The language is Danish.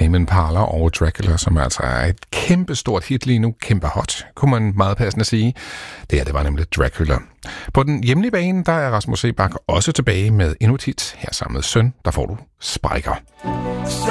Tame Impala og Dracula, som altså er et kæmpestort hit lige nu. Kæmpe hot, kunne man meget passende sige. Det var nemlig Dracula. På den hjemlige bane, der er Rasmus Seebach også tilbage med endnu et hit. Her sammen med Søn, der får du Spiker.